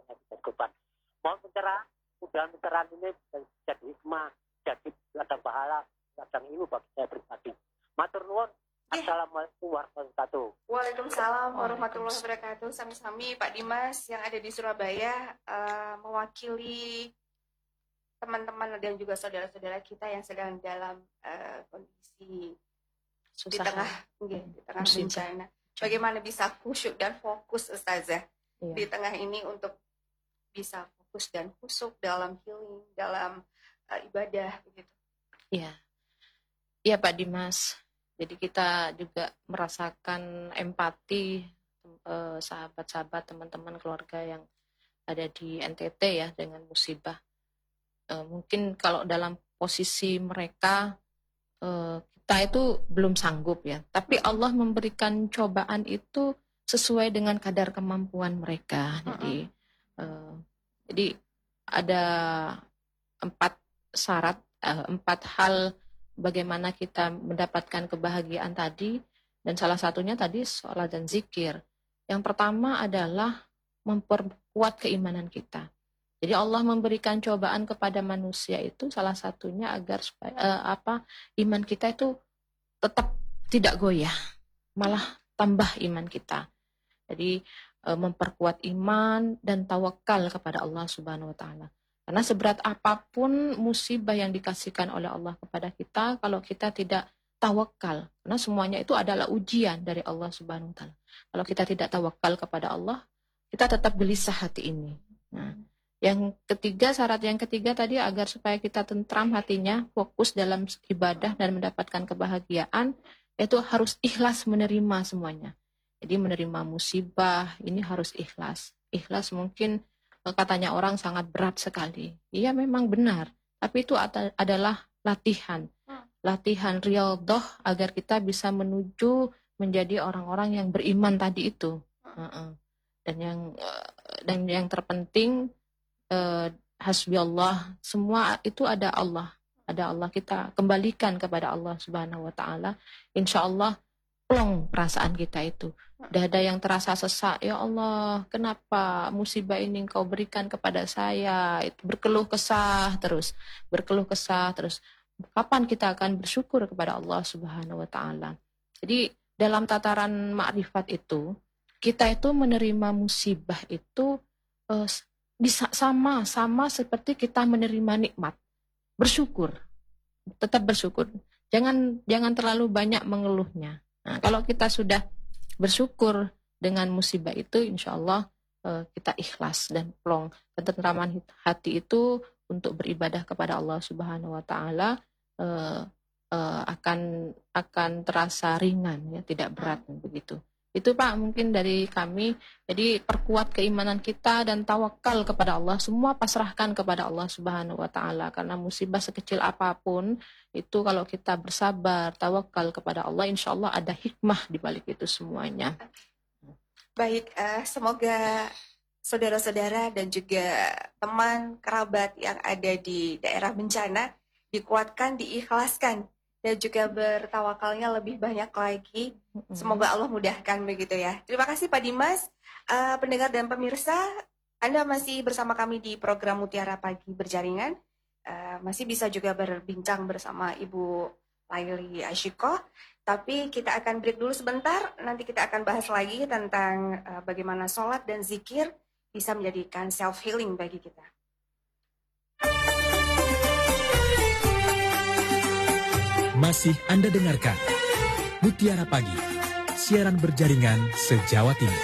kehidupan. Mohon pencerahan ini jadi hikmah, jadi ladang pahala, ladang ilmu bagi saya pribadi. Matur nuwun. Assalamualaikum warahmatullahi wabarakatuh. Waalaikumsalam warahmatullahi wabarakatuh. Sami-sami Pak Dimas yang ada di Surabaya, mewakili teman-teman dan juga saudara-saudara kita yang sedang dalam kondisi Susah, di tengah bencana. Bagaimana bisa khusyuk dan fokus, Ustazah, di tengah ini untuk bisa fokus dan khusyuk dalam healing, dalam ibadah begitu. Iya Pak Dimas. Jadi kita juga merasakan empati sahabat-sahabat, teman-teman keluarga yang ada di NTT ya dengan musibah. Mungkin kalau dalam posisi mereka kita itu belum sanggup ya. Tapi Allah memberikan cobaan itu sesuai dengan kadar kemampuan mereka. Jadi ada 4 syarat, 4 hal bagaimana kita mendapatkan kebahagiaan tadi, dan salah satunya tadi sholat dan zikir. Yang pertama adalah memperkuat keimanan kita. Jadi Allah memberikan cobaan kepada manusia itu salah satunya agar supaya iman kita itu tetap tidak goyah, malah tambah iman kita. Jadi memperkuat iman dan tawakal kepada Allah Subhanahu wa taala. Karena seberat apapun musibah yang dikasihkan oleh Allah kepada kita, kalau kita tidak tawakal, karena semuanya itu adalah ujian dari Allah Subhanahu wa taala. Kalau kita tidak tawakal kepada Allah, kita tetap gelisah hati ini. Nah, syarat yang ketiga tadi agar supaya kita tentram hatinya, fokus dalam ibadah dan mendapatkan kebahagiaan, itu harus ikhlas menerima semuanya. Jadi menerima musibah ini harus ikhlas. Ikhlas mungkin katanya orang sangat berat sekali. Iya memang benar, tapi itu adalah latihan. Latihan riyadhah agar kita bisa menuju menjadi orang-orang yang beriman tadi itu. Dan yang terpenting hasbiyallah, semua itu ada Allah. Ada Allah, kita kembalikan kepada Allah Subhanahu wa taala. Insyaallah plong perasaan kita itu. Dada yang terasa sesak, ya Allah, kenapa musibah ini Engkau berikan kepada saya? Itu berkeluh kesah terus. Kapan kita akan bersyukur kepada Allah Subhanahu wa taala? Jadi dalam tataran makrifat itu, kita itu menerima musibah itu bisa sama seperti kita menerima nikmat. Bersyukur. Tetap bersyukur. Jangan terlalu banyak mengeluhnya. Nah, kalau kita sudah bersyukur dengan musibah itu, insya Allah kita ikhlas dan plong. Ketentraman hati itu untuk beribadah kepada Allah Subhanahu wa taala akan terasa ringan, ya, tidak berat begitu. Itu Pak mungkin dari kami. Jadi perkuat keimanan kita dan tawakal kepada Allah. Semua pasrahkan kepada Allah Subhanahu wa taala, karena musibah sekecil apapun itu kalau kita bersabar, tawakal kepada Allah, insya Allah ada hikmah di balik itu semuanya. Baik, semoga saudara-saudara dan juga teman kerabat yang ada di daerah bencana dikuatkan, diikhlaskan, dan juga bertawakalnya lebih banyak lagi. Semoga Allah mudahkan begitu ya. Terima kasih Pak Dimas. Pendengar dan pemirsa, Anda masih bersama kami di program Mutiara Pagi Berjaringan. Masih bisa juga berbincang bersama Ibu Laili Asyikoh. Tapi kita akan break dulu sebentar. Nanti kita akan bahas lagi tentang bagaimana sholat dan zikir bisa menjadikan self-healing bagi kita. Masih Anda dengarkan Mutiara Pagi, siaran berjaringan se-Jawa Timur.